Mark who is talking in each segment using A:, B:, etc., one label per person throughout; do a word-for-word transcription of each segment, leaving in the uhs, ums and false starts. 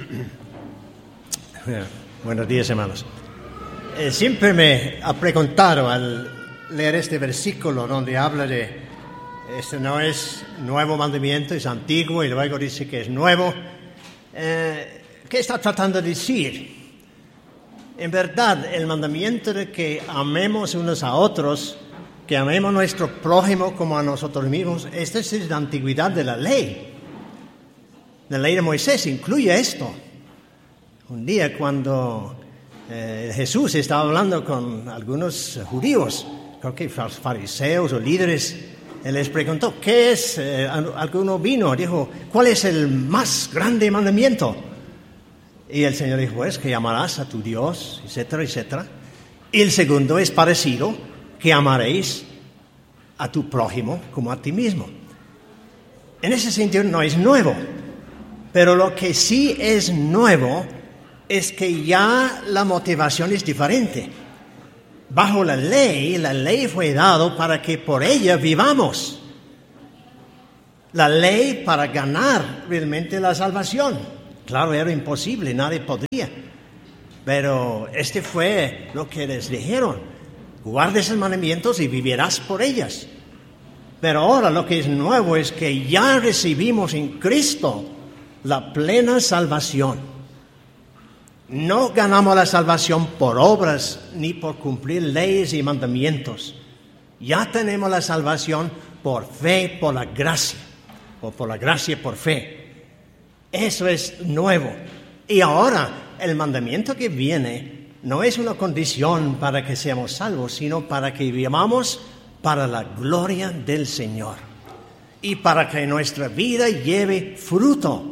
A: Buenos días, hermanos. Eh, siempre me ha preguntado al leer este versículo donde habla de este no es nuevo mandamiento, es antiguo y luego dice que es nuevo. Eh, ¿Qué está tratando de decir? En verdad, el mandamiento de que amemos unos a otros, que amemos a nuestro prójimo como a nosotros mismos, esta es la antigüedad de la ley. La ley de Moisés incluye esto. Un día cuando eh, Jesús estaba hablando con algunos judíos, creo que fariseos o líderes, él les preguntó, ¿qué es? Eh, alguno vino, dijo, ¿cuál es el más grande mandamiento? Y el Señor dijo, es que amarás a tu Dios, etcétera, etcétera. Y el segundo es parecido, que amaréis a tu prójimo como a ti mismo. En ese sentido no es nuevo, pero lo que sí es nuevo es que ya la motivación es diferente. Bajo la ley, la ley fue dada para que por ella vivamos. La ley para ganar realmente la salvación. Claro, era imposible, nadie podría. Pero este fue lo que les dijeron. Guarda esos mandamientos y vivirás por ellas. Pero ahora lo que es nuevo es que ya recibimos en Cristo la plena salvación. No ganamos la salvación por obras ni por cumplir leyes y mandamientos. Ya tenemos la salvación por fe, por la gracia, o por la gracia por fe. Eso es nuevo. Y ahora el mandamiento que viene no es una condición para que seamos salvos, sino para que vivamos para la gloria del Señor y para que nuestra vida lleve fruto.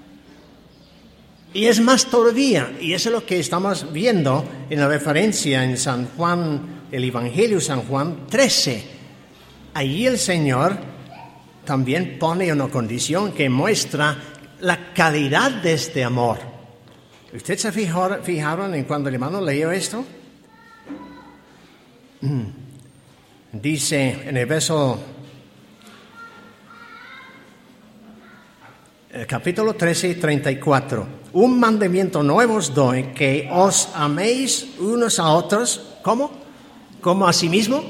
A: Y es más todavía, y eso es lo que estamos viendo en la referencia en San Juan, el Evangelio San Juan trece. Allí el Señor también pone una condición que muestra la calidad de este amor. ¿Usted se fijó, fijaron en cuando el hermano leyó esto? Dice en el verso, el capítulo trece, treinta y cuatro. Un mandamiento nuevo os doy, que os améis unos a otros. ¿Cómo? ¿Como a sí mismo?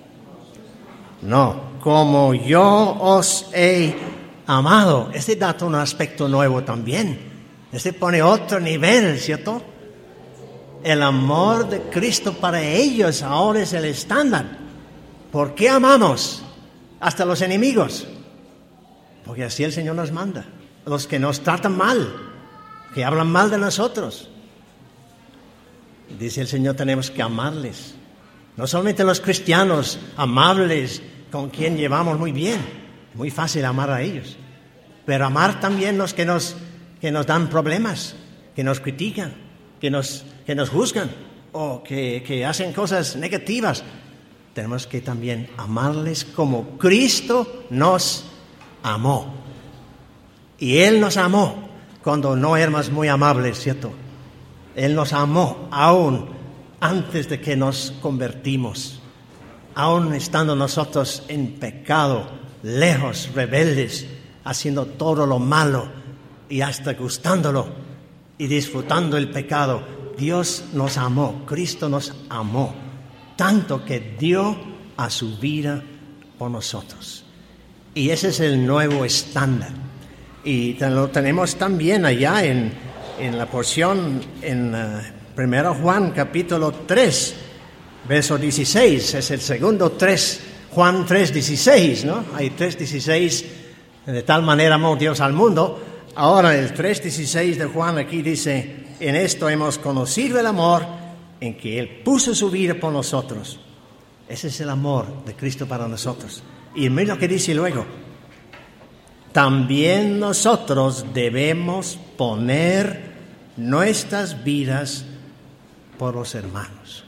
A: No, como yo os he amado. Este da un aspecto nuevo también. Este pone otro nivel, ¿cierto? El amor de Cristo para ellos ahora es el estándar. ¿Por qué amamos hasta los enemigos? Porque así el Señor nos manda. Los que nos tratan mal, que hablan mal de nosotros. Dice el Señor, tenemos que amarles. No solamente los cristianos amables con quien llevamos muy bien. Muy fácil amar a ellos. Pero amar también los que nos, que nos dan problemas, que nos critican, que nos, que nos juzgan o que, que hacen cosas negativas. Tenemos que también amarles como Cristo nos amó. Y Él nos amó cuando no éramos muy amables, ¿cierto? Él nos amó aún antes de que nos convertimos, aún estando nosotros en pecado, lejos, rebeldes, haciendo todo lo malo y hasta gustándolo y disfrutando el pecado. Dios nos amó, Cristo nos amó, tanto que dio a su vida por nosotros. Y ese es el nuevo estándar. Y lo tenemos también allá en, en la porción en uh, primero Juan capítulo tres, verso dieciséis, es el segundo tres, Juan tres dieciséis, ¿no? Hay tres dieciséis, de tal manera amó Dios al mundo. Ahora el tres dieciséis de Juan aquí dice, en esto hemos conocido el amor en que Él puso su vida por nosotros. Ese es el amor de Cristo para nosotros. Y mira lo que dice luego. También nosotros debemos poner nuestras vidas por los hermanos.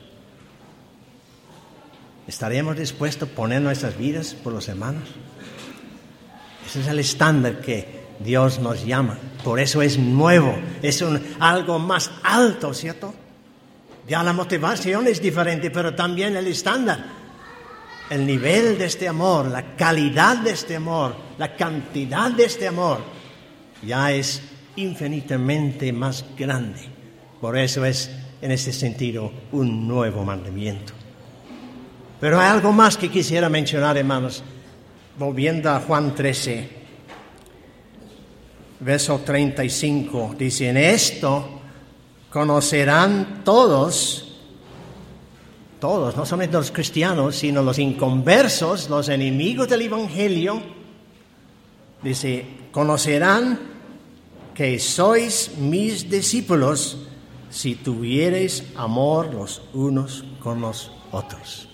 A: ¿Estaremos dispuestos a poner nuestras vidas por los hermanos? Ese es el estándar que Dios nos llama. Por eso es nuevo, es un, algo más alto, ¿cierto? Ya la motivación es diferente, pero también el estándar. El nivel de este amor, la calidad de este amor, la cantidad de este amor, ya es infinitamente más grande. Por eso es, en este sentido, un nuevo mandamiento. Pero hay algo más que quisiera mencionar, hermanos. Volviendo a Juan trece, verso treinta y cinco, dice: en esto conocerán todos, todos, no solamente los cristianos, sino los inconversos, los enemigos del Evangelio. Dice: conocerán que sois mis discípulos si tuviereis amor los unos con los otros.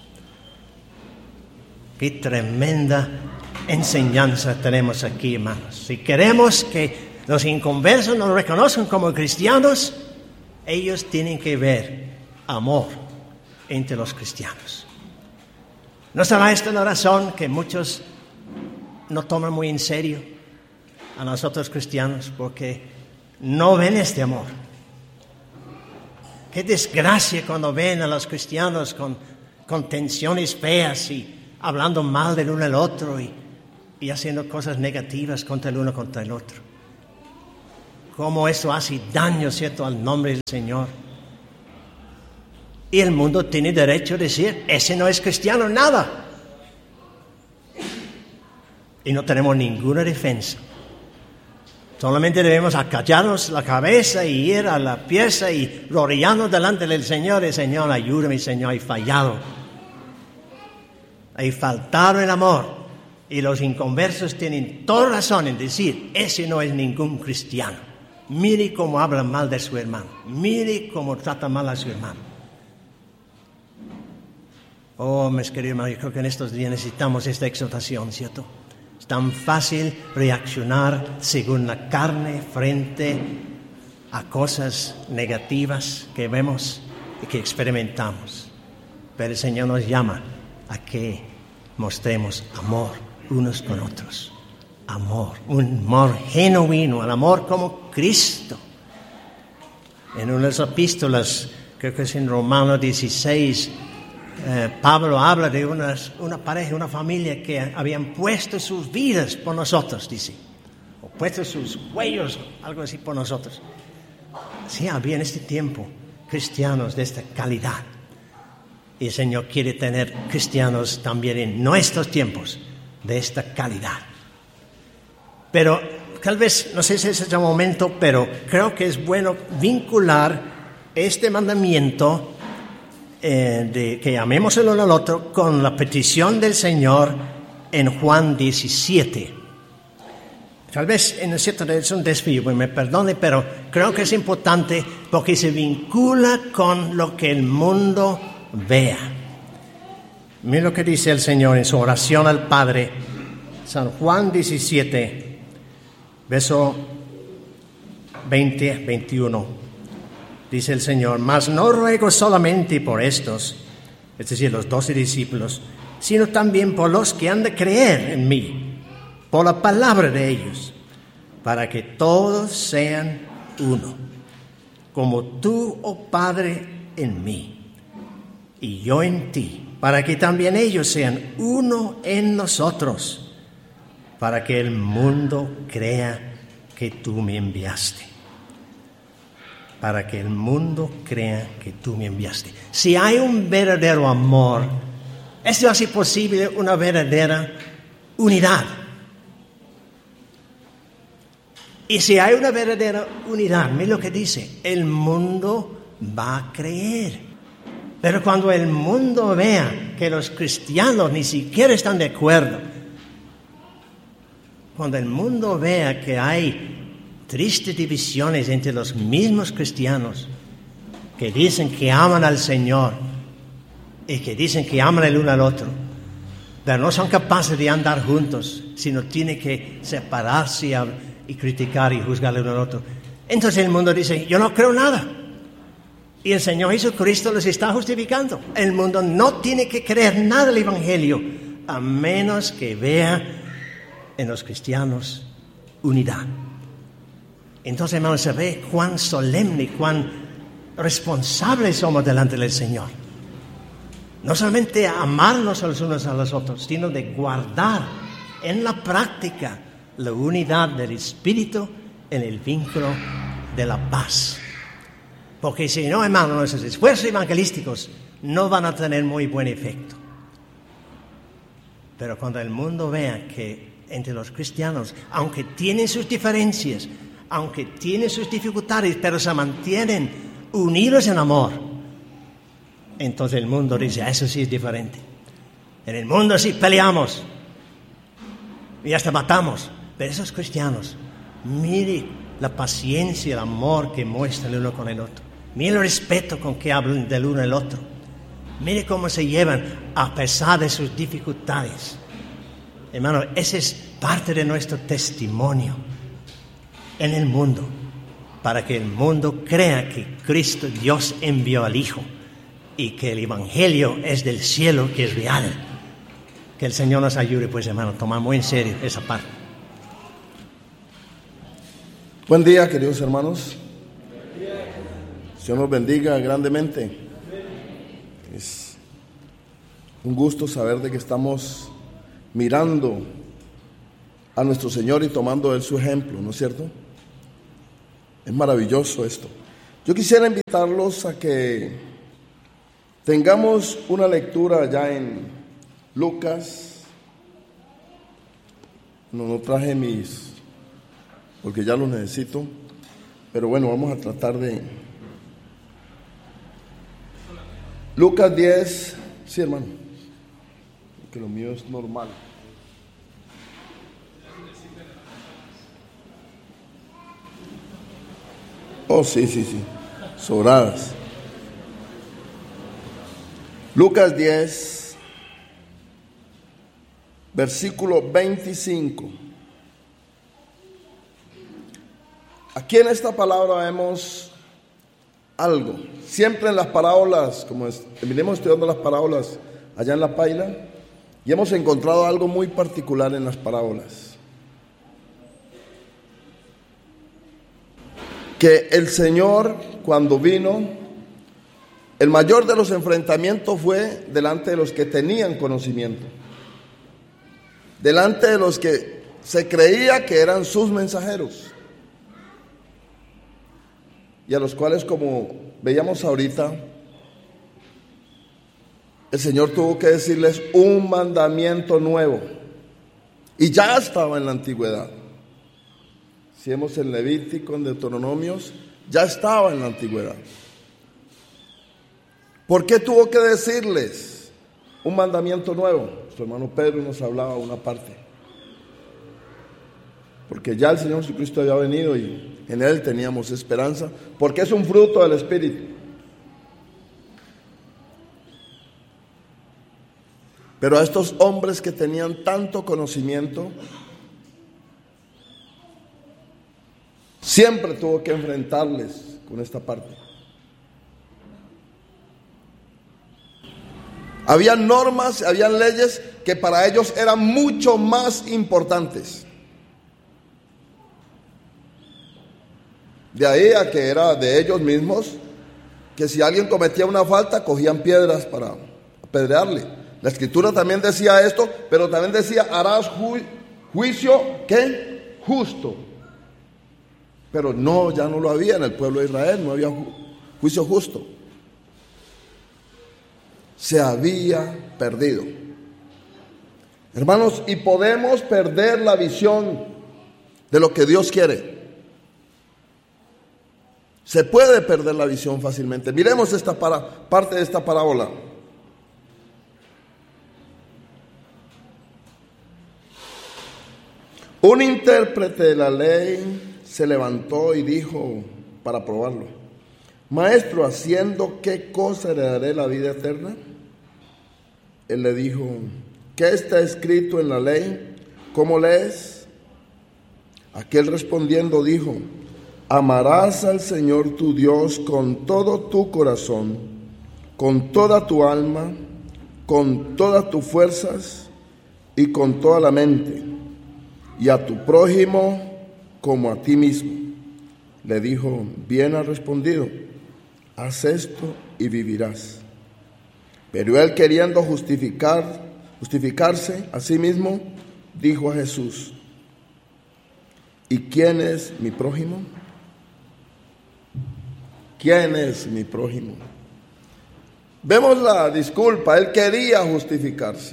A: Qué tremenda enseñanza tenemos aquí, hermanos. Si queremos que los inconversos nos reconozcan como cristianos, ellos tienen que ver amor entre los cristianos. ¿No será esta la razón que muchos no toman muy en serio a nosotros cristianos? Porque no ven este amor. Qué desgracia cuando ven a los cristianos con, con tensiones feas y hablando mal del uno al otro y, y haciendo cosas negativas contra el uno contra el otro. Cómo eso hace daño, ¿cierto?, al nombre del Señor. Y el mundo tiene derecho a decir: ese no es cristiano, nada. Y no tenemos ninguna defensa. Solamente debemos acallarnos la cabeza y ir a la pieza y rodearnos delante del Señor. Y: Señor, ayúdame, Señor, he fallado. He faltado el amor. Y los inconversos tienen toda razón en decir: ese no es ningún cristiano. Mire cómo habla mal de su hermano. Mire cómo trata mal a su hermano. Oh, mis queridos hermanos, yo creo que en estos días necesitamos esta exhortación, ¿cierto? Es tan fácil reaccionar según la carne frente a cosas negativas que vemos y que experimentamos. Pero el Señor nos llama a que mostremos amor unos con otros. Amor, un amor genuino, el amor como Cristo. En una de las epístolas, creo que es en Romanos dieciséis, eh, Pablo habla de unas, una pareja, una familia que habían puesto sus vidas por nosotros, dice. O puesto sus cuellos, algo así, por nosotros. Sí, había en este tiempo cristianos de esta calidad. Y el Señor quiere tener cristianos también en nuestros tiempos de esta calidad. Pero tal vez, no sé si es el momento, pero creo que es bueno vincular este mandamiento eh, de que amemos el uno al otro con la petición del Señor en Juan diecisiete. Tal vez en cierto es un desvío, pues me perdone, pero creo que es importante porque se vincula con lo que el mundo vea. Mira lo que dice el Señor en su oración al Padre, San Juan diecisiete, verso veinte a veintiuno. Dice el Señor: mas no ruego solamente por estos, es decir, los doce discípulos, sino también por los que han de creer en mí, por la palabra de ellos, para que todos sean uno, como tú, oh Padre, en mí y yo en ti, para que también ellos sean uno en nosotros, para que el mundo crea que tú me enviaste. Para que el mundo crea que tú me enviaste. Si hay un verdadero amor, esto hace posible una verdadera unidad. Y si hay una verdadera unidad, mira lo que dice: el mundo va a creer. Pero cuando el mundo vea que los cristianos ni siquiera están de acuerdo, cuando el mundo vea que hay tristes divisiones entre los mismos cristianos que dicen que aman al Señor y que dicen que aman el uno al otro, pero no son capaces de andar juntos, sino tienen que separarse y criticar y juzgar el uno al otro, entonces el mundo dice: yo no creo nada. Y el Señor Jesucristo los está justificando. El mundo no tiene que creer nada del Evangelio a menos que vea en los cristianos unidad. Entonces, hermanos, se ve cuán solemne, cuán responsables somos delante del Señor. No solamente amarnos a los unos a los otros, sino de guardar en la práctica la unidad del Espíritu en el vínculo de la paz. Porque si no, hermano, nuestros esfuerzos evangelísticos no van a tener muy buen efecto. Pero cuando el mundo vea que entre los cristianos, aunque tienen sus diferencias, aunque tienen sus dificultades, pero se mantienen unidos en amor, entonces el mundo dice, eso sí es diferente. En el mundo sí peleamos y hasta matamos, pero esos cristianos, mire la paciencia y el amor que muestran el uno con el otro. Mire el respeto con que hablan del uno al otro. Mire cómo se llevan a pesar de sus dificultades. Hermano, ese es parte de nuestro testimonio en el mundo, para que el mundo crea que Cristo, Dios, envió al Hijo y que el Evangelio es del cielo, que es real. Que el Señor nos ayude, pues, hermano, tomar muy en serio esa parte.
B: Buen día, queridos hermanos. Dios nos bendiga grandemente. Es un gusto saber de que estamos mirando a nuestro Señor y tomando de Él su ejemplo, ¿no es cierto? Es maravilloso esto. Yo quisiera invitarlos a que tengamos una lectura ya en Lucas. No, no traje mis, porque ya los necesito, pero bueno, vamos a tratar de... Lucas diez, sí, hermano, que lo mío es normal. Oh, sí, sí, sí, sobradas. Lucas diez, versículo veinticinco. Aquí en esta palabra vemos algo. Siempre en las parábolas, como venimos estudiando las parábolas allá en La Paila, y hemos encontrado algo muy particular en las parábolas. Que el Señor, cuando vino, el mayor de los enfrentamientos fue delante de los que tenían conocimiento, delante de los que se creía que eran sus mensajeros, y a los cuales, como veíamos ahorita, el Señor tuvo que decirles un mandamiento nuevo, y ya estaba en la antigüedad. Si vemos en Levítico, en Deuteronomios, ya estaba en la antigüedad. ¿Por qué tuvo que decirles un mandamiento nuevo? Su hermano Pedro nos hablaba una parte. Porque ya el Señor Jesucristo había venido y en Él teníamos esperanza, porque es un fruto del Espíritu. Pero a estos hombres que tenían tanto conocimiento, siempre tuvo que enfrentarles con esta parte. Habían normas, habían leyes que para ellos eran mucho más importantes. De ahí a que era de ellos mismos, que si alguien cometía una falta, cogían piedras para apedrearle. La Escritura también decía esto, pero también decía, harás ju- juicio, ¿qué? Justo. Pero no, ya no lo había en el pueblo de Israel, no había ju- juicio justo. Se había perdido. Hermanos, y podemos perder la visión de lo que Dios quiere. Se puede perder la visión fácilmente. Miremos esta para, parte de esta parábola. Un intérprete de la ley se levantó y dijo, para probarlo: Maestro, ¿haciendo qué cosa heredaré la vida eterna? Él le dijo: ¿qué está escrito en la ley? ¿Cómo lees? Aquel respondiendo dijo: amarás al Señor tu Dios con todo tu corazón, con toda tu alma, con todas tus fuerzas y con toda la mente, y a tu prójimo como a ti mismo. Le dijo: bien has respondido, haz esto y vivirás. Pero él, queriendo justificar, justificarse a sí mismo, dijo a Jesús: ¿Y quién es mi prójimo? ¿Quién es mi prójimo? Vemos la disculpa, él quería justificarse.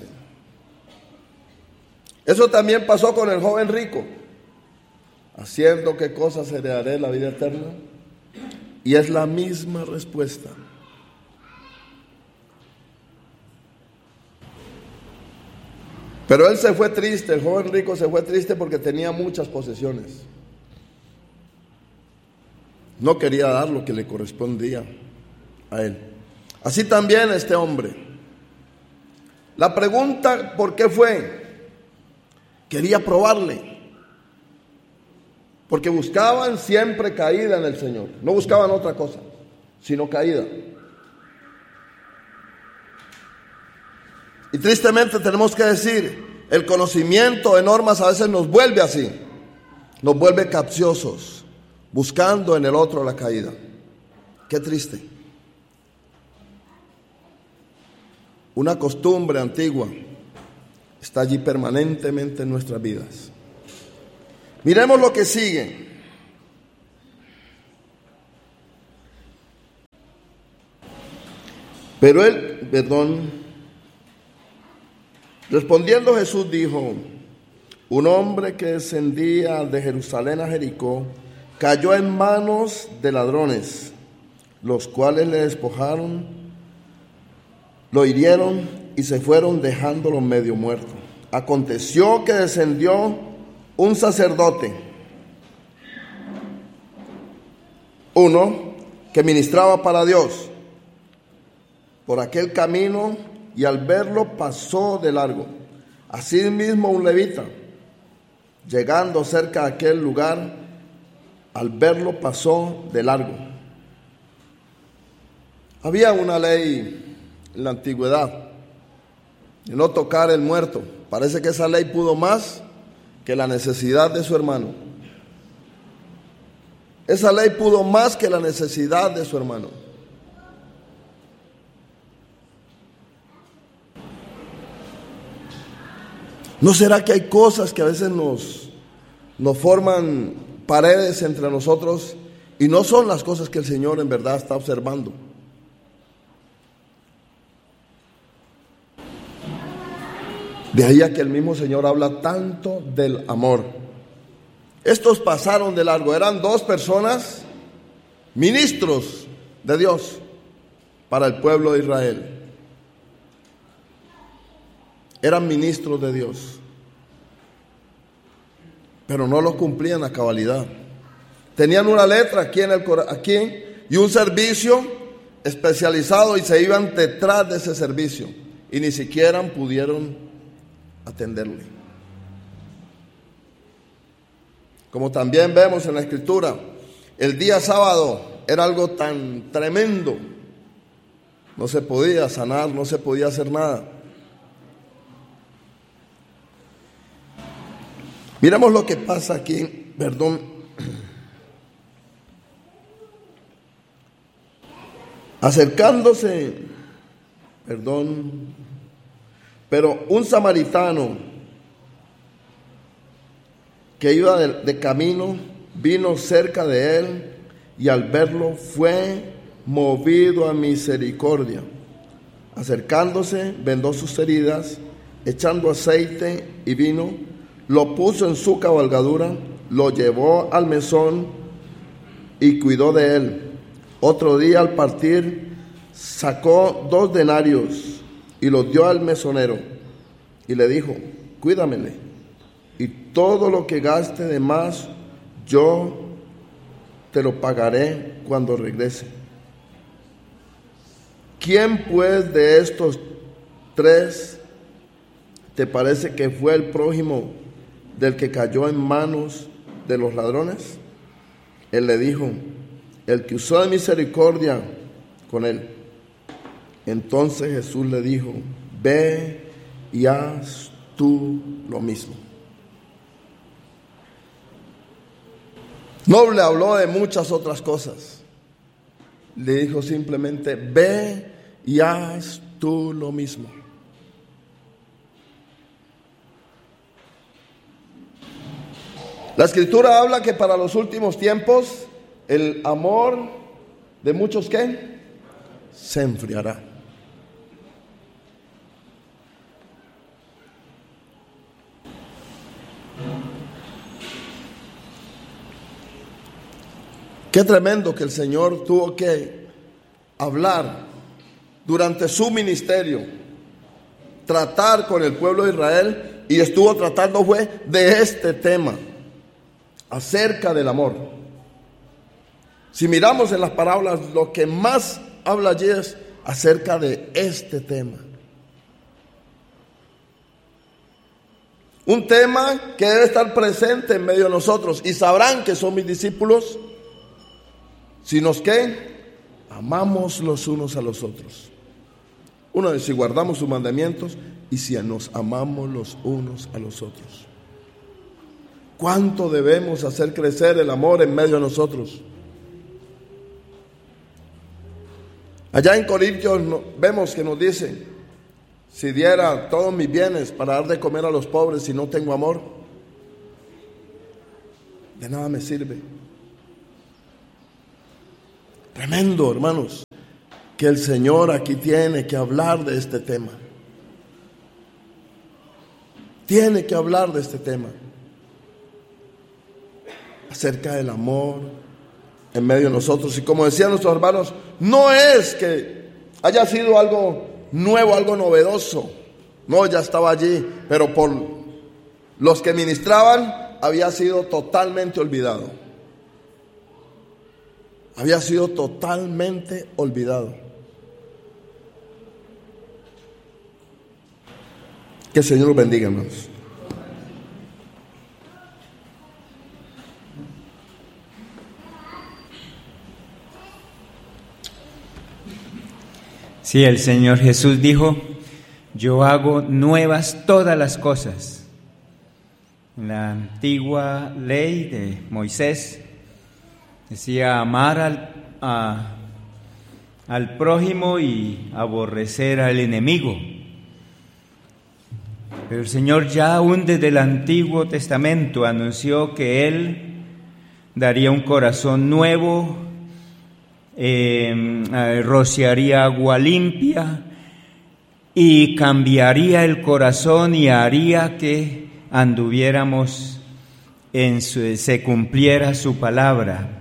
B: Eso también pasó con el joven rico. ¿Haciendo qué cosas heredaré la vida eterna? Y es la misma respuesta. Pero él se fue triste, el joven rico se fue triste porque tenía muchas posesiones. No quería dar lo que le correspondía a él. Así también este hombre. La pregunta, ¿por qué fue? Quería probarle. Porque buscaban siempre caída en el Señor. No buscaban otra cosa, sino caída. Y tristemente tenemos que decir, el conocimiento de normas a veces nos vuelve así. Nos vuelve capciosos, buscando en el otro la caída. Qué triste. Una costumbre antigua está allí permanentemente en nuestras vidas. Miremos lo que sigue. Pero él, perdón, respondiendo Jesús dijo: un hombre que descendía de Jerusalén a Jericó cayó en manos de ladrones, los cuales le despojaron, lo hirieron y se fueron dejándolo medio muerto. Aconteció que descendió un sacerdote, uno que ministraba para Dios, por aquel camino, y al verlo pasó de largo. Asimismo un levita, llegando cerca de aquel lugar, al verlo pasó de largo. Había una ley en la antigüedad de no tocar el muerto. Parece que esa ley pudo más que la necesidad de su hermano. Esa ley pudo más que la necesidad de su hermano. ¿No será que hay cosas que a veces nos, nos forman paredes entre nosotros y no son las cosas que el Señor en verdad está observando? De ahí a que el mismo Señor habla tanto del amor. Estos pasaron de largo, eran dos personas, ministros de Dios para el pueblo de Israel. Eran ministros de Dios, pero no lo cumplían a cabalidad. Tenían una letra aquí, en el, aquí y un servicio especializado y se iban detrás de ese servicio y ni siquiera pudieron atenderle. Como también vemos en la Escritura, el día sábado era algo tan tremendo. No se podía sanar, no se podía hacer nada. Miramos lo que pasa aquí, perdón. Acercándose, perdón, pero un samaritano que iba de, de camino vino cerca de él y al verlo fue movido a misericordia. Acercándose, vendó sus heridas, echando aceite y vino, lo puso en su cabalgadura, lo llevó al mesón y cuidó de él. Otro día al partir sacó dos denarios y los dio al mesonero y le dijo: cuídamele, y todo lo que gaste de más yo te lo pagaré cuando regrese. ¿Quién pues de estos tres te parece que fue el prójimo del que cayó en manos de los ladrones? Él le dijo: el que usó de misericordia con él. Entonces Jesús le dijo: ve y haz tú lo mismo. No le habló de muchas otras cosas. Le dijo simplemente: ve y haz tú lo mismo. La Escritura habla que para los últimos tiempos el amor de muchos, ¿qué? Se enfriará. Qué tremendo que el Señor tuvo que hablar durante su ministerio, tratar con el pueblo de Israel, y estuvo tratando fue de este tema, acerca del amor. Si miramos en las parábolas, lo que más habla allí es acerca de este tema. Un tema que debe estar presente en medio de nosotros, y sabrán que son mis discípulos si nos ¿qué? Amamos los unos a los otros. Uno es si guardamos sus mandamientos y si nos amamos los unos a los otros. ¿Cuánto debemos hacer crecer el amor en medio de nosotros? Allá en Corintios vemos que nos dice: si diera todos mis bienes para dar de comer a los pobres y no tengo amor, de nada me sirve. Tremendo, hermanos, que el Señor aquí tiene que hablar de este tema. Tiene que hablar de este tema. Acerca del amor en medio de nosotros. Y como decían nuestros hermanos, no es que haya sido algo nuevo, algo novedoso. No, ya estaba allí, pero por los que ministraban había sido totalmente olvidado. Había sido totalmente olvidado. Que el Señor los bendiga, hermanos.
C: Sí, el Señor Jesús dijo: yo hago nuevas todas las cosas. En la antigua ley de Moisés decía amar al, a, al prójimo y aborrecer al enemigo. Pero el Señor ya aún desde el Antiguo Testamento anunció que Él daría un corazón nuevo, eh, rociaría agua limpia y cambiaría el corazón y haría que anduviéramos en su, se cumpliera su palabra.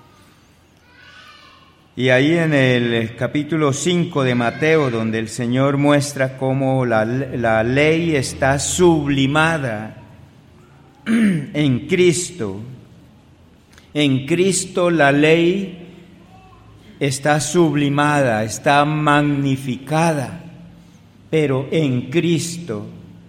C: Y ahí en el capítulo cinco de Mateo, donde el Señor muestra cómo la, la ley está sublimada en Cristo. En Cristo la ley está sublimada, está magnificada, pero en Cristo.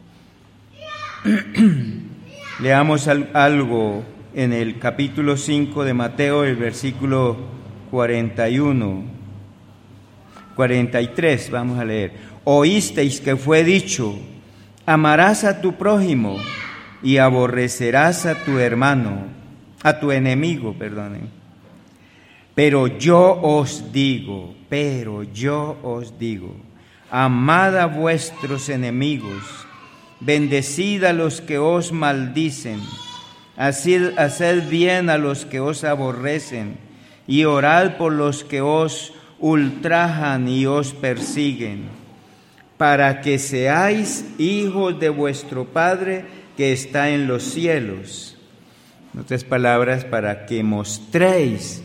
C: Leamos algo en el capítulo cinco de Mateo, el versículo cuarenta y uno, cuarenta y tres, vamos a leer. Oísteis que fue dicho: amarás a tu prójimo y aborrecerás a tu hermano, a tu enemigo, perdonen. Pero yo os digo, pero yo os digo, amad a vuestros enemigos, bendecid a los que os maldicen, haced, haced bien a los que os aborrecen, y orad por los que os ultrajan y os persiguen, para que seáis hijos de vuestro Padre que está en los cielos. En otras palabras, para que mostréis,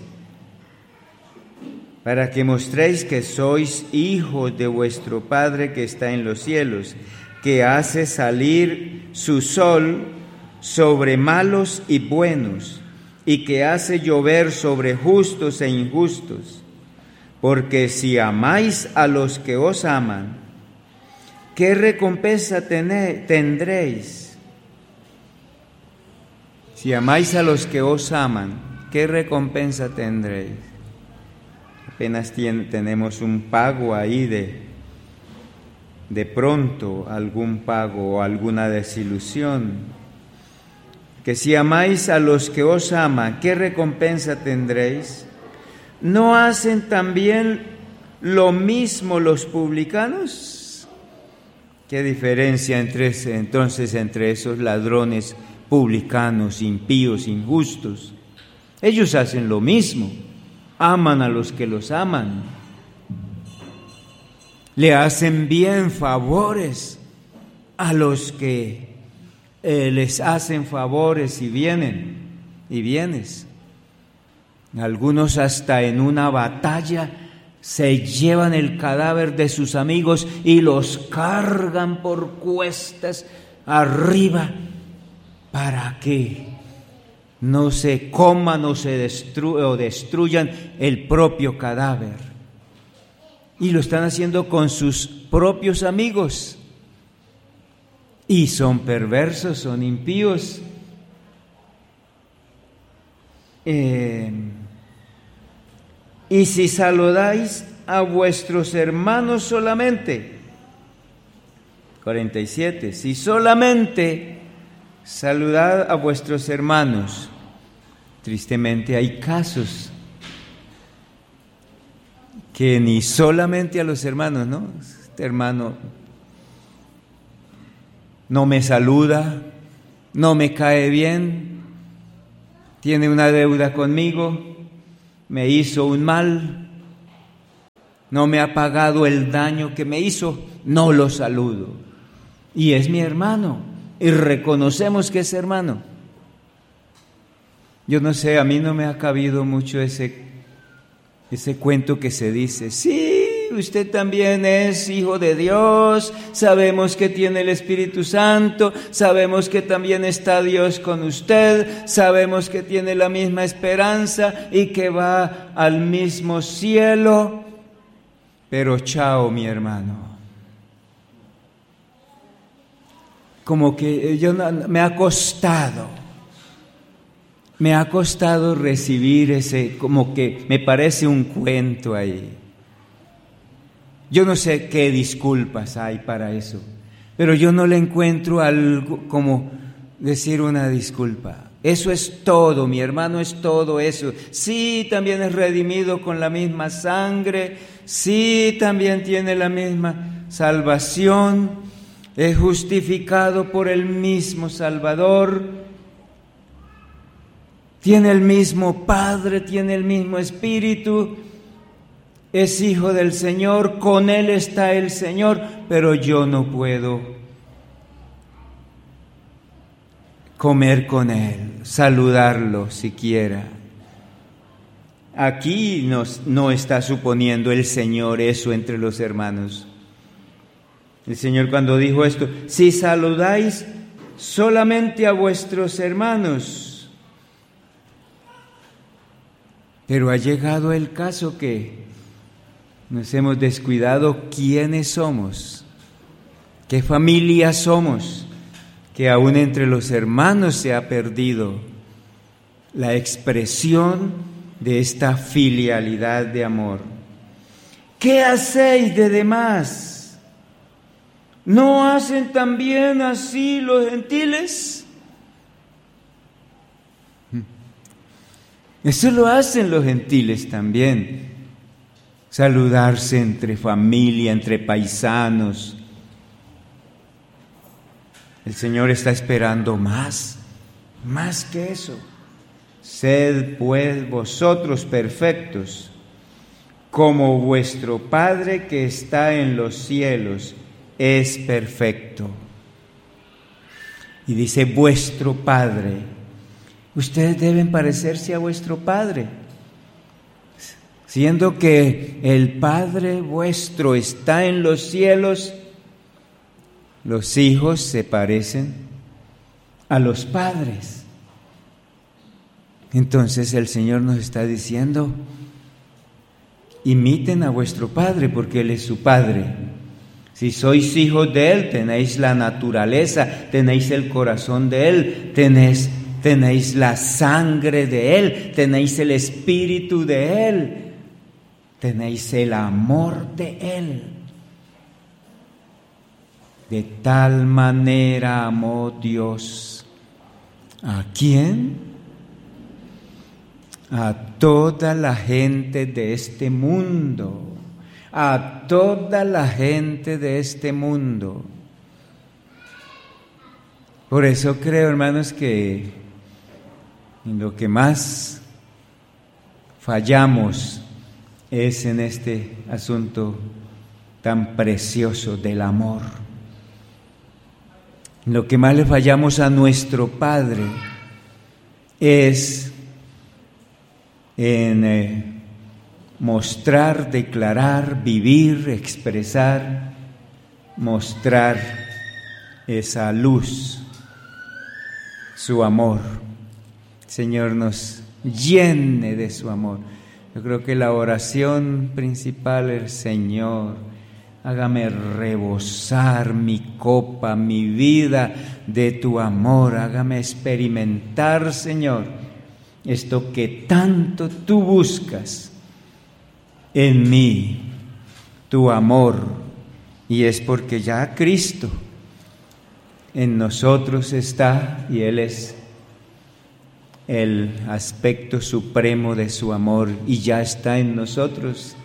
C: para que mostréis que sois hijos de vuestro Padre que está en los cielos, que hace salir su sol sobre malos y buenos, y que hace llover sobre justos e injustos. Porque si amáis a los que os aman, ¿qué recompensa tendréis? Si amáis a los que os aman, ¿qué recompensa tendréis? Apenas tien, tenemos un pago ahí de, de pronto, algún pago o alguna desilusión. Que si amáis a los que os aman, ¿qué recompensa tendréis? ¿No hacen también lo mismo los publicanos? ¿Qué diferencia entre, entonces entre esos ladrones publicanos, impíos, injustos. Ellos hacen lo mismo, aman a los que los aman, le hacen bien, favores a los que eh, les hacen favores y vienen y vienes. Algunos hasta en una batalla se llevan el cadáver de sus amigos y los cargan por cuestas arriba para que no se coman o se destru- o destruyan el propio cadáver. Y lo están haciendo con sus propios amigos. Y son perversos, son impíos. Eh, y si saludáis a vuestros hermanos solamente, cuarenta y siete, si solamente saludad a vuestros hermanos, tristemente hay casos que ni solamente a los hermanos, ¿no? Este hermano no me saluda, no me cae bien, tiene una deuda conmigo, me hizo un mal, no me ha pagado el daño que me hizo, no lo saludo. Y es mi hermano, y reconocemos que es hermano. Yo no sé, a mí no me ha cabido mucho ese, ese cuento que se dice, sí, usted también es hijo de Dios, sabemos que tiene el Espíritu Santo, sabemos que también está Dios con usted, sabemos que tiene la misma esperanza y que va al mismo cielo, pero chao, mi hermano. Como que yo me ha costado, me ha costado recibir ese, como que me parece un cuento ahí. Yo no sé qué disculpas hay para eso, pero yo no le encuentro algo como decir una disculpa. Eso es todo, mi hermano, es todo eso. Sí, también es redimido con la misma sangre, sí, también tiene la misma salvación, es justificado por el mismo Salvador, tiene el mismo Padre, tiene el mismo Espíritu, es hijo del Señor, con Él está el Señor, pero yo no puedo comer con Él, saludarlo siquiera. Aquí nos, no está suponiendo el Señor eso entre los hermanos. El Señor cuando dijo esto, si saludáis solamente a vuestros hermanos, pero ha llegado el caso que nos hemos descuidado quiénes somos, qué familia somos, que aún entre los hermanos se ha perdido la expresión de esta filialidad de amor. ¿Qué hacéis de demás? ¿No hacen también así los gentiles? Eso lo hacen los gentiles también. Saludarse entre familia, entre paisanos. El Señor está esperando más, más que eso. Sed pues vosotros perfectos, como vuestro Padre que está en los cielos es perfecto. Y dice vuestro Padre. Ustedes deben parecerse a vuestro Padre, siendo que el Padre vuestro está en los cielos. Los hijos se parecen a los padres. Entonces el Señor nos está diciendo, imiten a vuestro Padre porque Él es su Padre. Si sois hijos de Él, tenéis la naturaleza, tenéis el corazón de Él, tenéis, tenéis la sangre de Él, tenéis el espíritu de Él, tenéis el amor de Él. De tal manera amó Dios. ¿A quién? A toda la gente de este mundo. A toda la gente de este mundo. Por eso creo, hermanos, que en lo que más fallamos es en este asunto tan precioso del amor. Lo que más le fallamos a nuestro Padre es en eh, mostrar, declarar, vivir, expresar, mostrar esa luz, su amor. Señor, nos llene de su amor. Yo creo que la oración principal es: Señor, hágame rebosar mi copa, mi vida de tu amor. Hágame experimentar, Señor, esto que tanto tú buscas en mí, tu amor. Y es porque ya Cristo en nosotros está, y Él es el aspecto supremo de su amor, y ya está en nosotros.